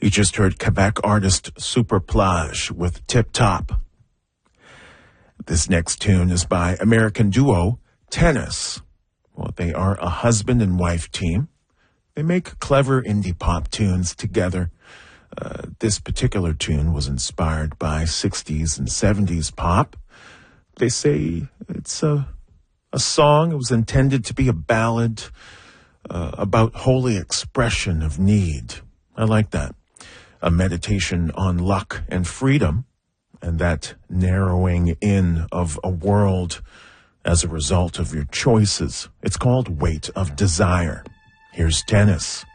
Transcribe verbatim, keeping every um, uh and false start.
You just heard Quebec artist Superplage with Tip Top. This next tune is by American duo Tennis. Well, they are a husband and wife team. They make clever indie pop tunes together. Uh, this particular tune was inspired by sixties and seventies pop. They say it's a, a song. It was intended to be a ballad uh, about holy expression of need. I like that. A meditation on luck and freedom, and that narrowing in of a world as a result of your choices. It's called Weight of Desire. Here's Tennis.